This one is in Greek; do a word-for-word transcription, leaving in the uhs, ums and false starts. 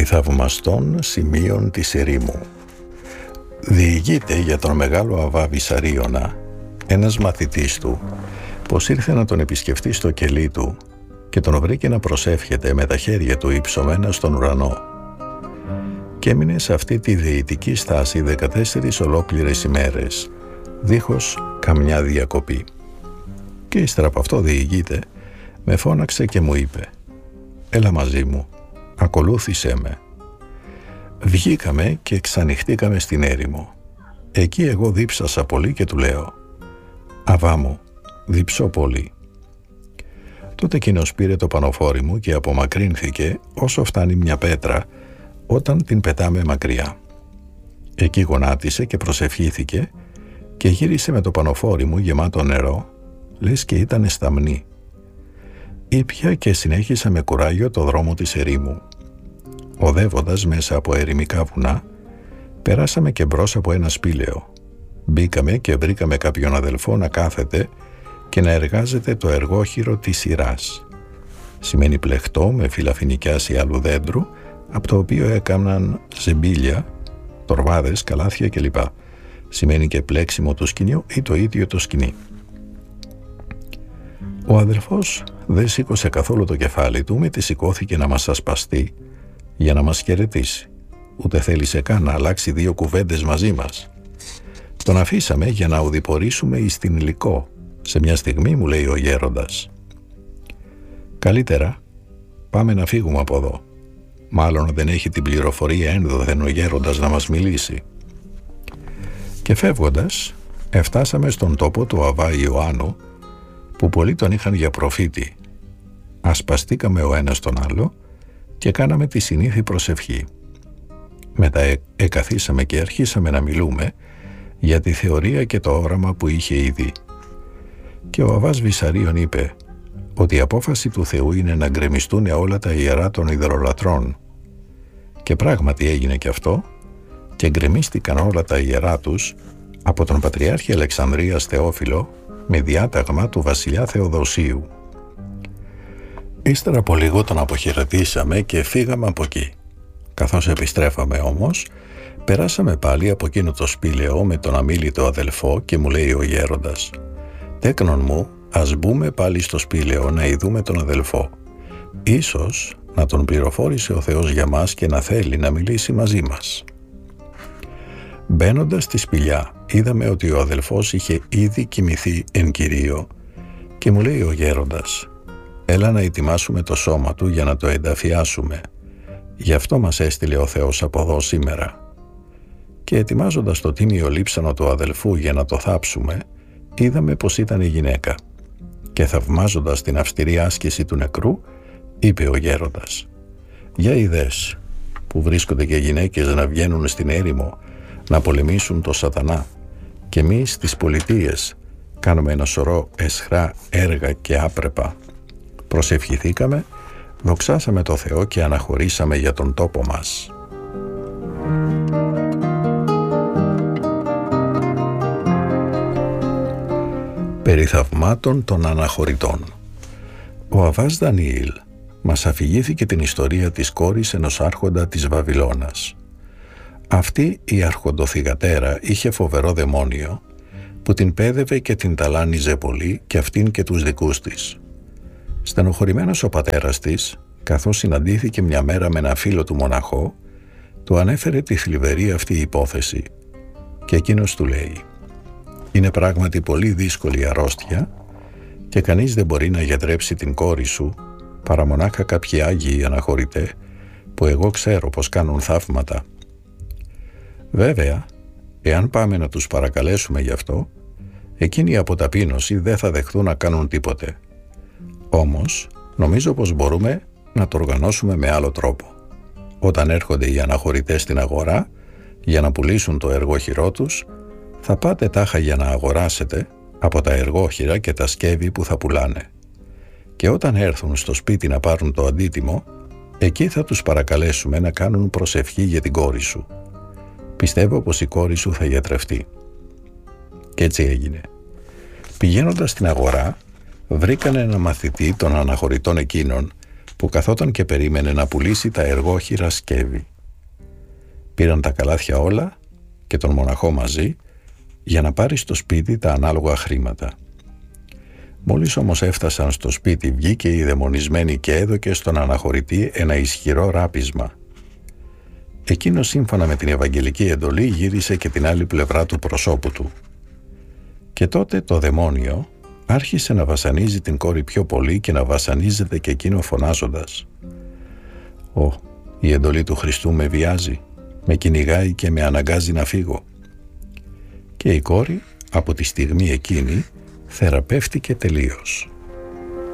περί θαυμαστών σημείων της ερήμου. Διηγείται για τον μεγάλο Αββά Βυσαρίωνα ένας μαθητής του πως ήρθε να τον επισκεφτεί στο κελί του και τον βρήκε να προσεύχεται με τα χέρια του υψωμένα στον ουρανό και έμεινε σε αυτή τη δεητική στάση δεκατέσσερις ολόκληρες ημέρες δίχως καμιά διακοπή. Και ύστερα από αυτό, διηγείται, με φώναξε και μου είπε «Έλα μαζί μου, ακολούθησέ με». Βγήκαμε και ξανυχτήκαμε στην έρημο. Εκεί εγώ δίψασα πολύ και του λέω «Αββά μου, διψώ πολύ». Τότε εκείνος πήρε το πανοφόρι μου και απομακρύνθηκε όσο φτάνει μια πέτρα όταν την πετάμε μακριά. Εκεί γονάτισε και προσευχήθηκε και γύρισε με το πανοφόρι μου γεμάτο νερό, λες και ήταν σταμνή. Ήπια και συνέχισα με κουράγιο το δρόμο της ερήμου. Οδεύοντας μέσα από ερημικά βουνά, περάσαμε και μπρος από ένα σπήλαιο. Μπήκαμε και βρήκαμε κάποιον αδελφό να κάθεται και να εργάζεται το εργόχειρο της σειράς. Σημαίνει πλεχτό με φυλαφινικιάση άλλου δέντρου, από το οποίο έκαναν ζεμπίλια, τορβάδες, καλάθια κλπ. Σημαίνει και πλέξιμο του σκηνιού ή το ίδιο το σκηνή. Ο αδελφός δεν σήκωσε καθόλου το κεφάλι του, μήτε σηκώθηκε να μας ασπαστεί για να μας χαιρετήσει. Ούτε θέλησε καν να αλλάξει δύο κουβέντες μαζί μας. Τον αφήσαμε για να οδηπορήσουμε εις την Υλικό. Σε μια στιγμή μου λέει ο γέροντας «Καλύτερα πάμε να φύγουμε από εδώ. Μάλλον δεν έχει την πληροφορία ένδοθεν ο γέροντας να μας μιλήσει». Και φεύγοντας εφτάσαμε στον τόπο του Αββά Ιωάννου που πολλοί τον είχαν για προφήτη. Ασπαστήκαμε ο ένας τον άλλο και κάναμε τη συνήθη προσευχή. Μετά ε, εκαθίσαμε και αρχίσαμε να μιλούμε για τη θεωρία και το όραμα που είχε ήδη. Και ο Αββάς Βυσαρίων είπε ότι η απόφαση του Θεού είναι να γκρεμιστούν όλα τα ιερά των ιδωλολατρών. Και πράγματι έγινε και αυτό και γκρεμίστηκαν όλα τα ιερά τους από τον Πατριάρχη Αλεξανδρίας Θεόφιλο με διάταγμα του βασιλιά Θεοδοσίου. Ύστερα από λίγο τον αποχαιρετήσαμε και φύγαμε από εκεί. Καθώς επιστρέφαμε όμως, περάσαμε πάλι από εκείνο το σπήλαιο με τον αμίλητο αδελφό και μου λέει ο γέροντας «Τέκνον μου, ας μπούμε πάλι στο σπήλαιο να ειδούμε τον αδελφό. Ίσως να τον πληροφόρησε ο Θεός για μας και να θέλει να μιλήσει μαζί μας». Μπαίνοντας στη σπηλιά, είδαμε ότι ο αδελφός είχε ήδη κοιμηθεί εν Κυρίω και μου λέει ο γέροντας «Έλα να ετοιμάσουμε το σώμα του για να το ενταφιάσουμε. Γι' αυτό μας έστειλε ο Θεός από εδώ σήμερα». Και ετοιμάζοντας το τίμιο λείψανο του αδελφού για να το θάψουμε, είδαμε πως ήταν η γυναίκα. Και θαυμάζοντας την αυστηρή άσκηση του νεκρού, είπε ο γέροντας «Για είδες που βρίσκονται και γυναίκες να βγαίνουν στην έρημο να πολεμήσουν το σατανά και εμείς στις πολιτείες κάνουμε ένα σωρό εσχρά έργα και άπρεπα. Προσευχηθήκαμε, δοξάσαμε το Θεό και αναχωρήσαμε για τον τόπο μας». Περί θαυμάτων των αναχωρητών. Ο Αββάς Δανιήλ μας αφηγήθηκε την ιστορία της κόρης ενός άρχοντα της Βαβυλώνας. Αυτή η αρχοντοθυγατέρα είχε φοβερό δαιμόνιο που την πέδευε και την ταλάνιζε πολύ και αυτήν και τους δικούς της. Στενοχωρημένος ο πατέρας της, καθώς συναντήθηκε μια μέρα με ένα φίλο του μοναχό, του ανέφερε τη θλιβερή αυτή υπόθεση και εκείνος του λέει «Είναι πράγματι πολύ δύσκολη αρρώστια και κανείς δεν μπορεί να γιατρέψει την κόρη σου παρά μονάχα κάποιοι άγιοι αναχωρητέ που εγώ ξέρω πως κάνουν θαύματα. Βέβαια, εάν πάμε να τους παρακαλέσουμε γι' αυτό, εκείνοι από ταπείνωση δεν θα δεχθούν να κάνουν τίποτε. Όμως, νομίζω πως μπορούμε να το οργανώσουμε με άλλο τρόπο. Όταν έρχονται οι αναχωρητές στην αγορά για να πουλήσουν το εργόχειρό τους, θα πάτε τάχα για να αγοράσετε από τα εργόχειρα και τα σκεύη που θα πουλάνε. Και όταν έρθουν στο σπίτι να πάρουν το αντίτιμο, εκεί θα τους παρακαλέσουμε να κάνουν προσευχή για την κόρη σου. Πιστεύω πως η κόρη σου θα γιατρευτεί». Και έτσι έγινε. Πηγαίνοντας στην αγορά, βρήκανε ένα μαθητή των αναχωρητών εκείνων, που καθόταν και περίμενε να πουλήσει τα εργόχειρα σκεύη. Πήραν τα καλάθια όλα και τον μοναχό μαζί για να πάρει στο σπίτι τα ανάλογα χρήματα. Μόλις όμως έφτασαν στο σπίτι, βγήκε η δαιμονισμένη και έδωκε στον αναχωρητή ένα ισχυρό ράπισμα. Εκείνος, σύμφωνα με την Ευαγγελική εντολή, γύρισε και την άλλη πλευρά του προσώπου του. Και τότε το δαιμόνιο άρχισε να βασανίζει την κόρη πιο πολύ και να βασανίζεται και εκείνο φωνάζοντας: «Ω, η εντολή του Χριστού με βιάζει, με κυνηγάει και με αναγκάζει να φύγω». Και η κόρη από τη στιγμή εκείνη θεραπεύτηκε τελείως.